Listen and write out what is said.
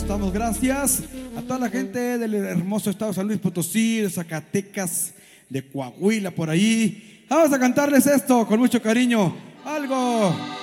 estamos, gracias a toda la gente del hermoso estado de San Luis Potosí, de Zacatecas, de Coahuila, por ahí. Vamos a cantarles esto con mucho cariño, algo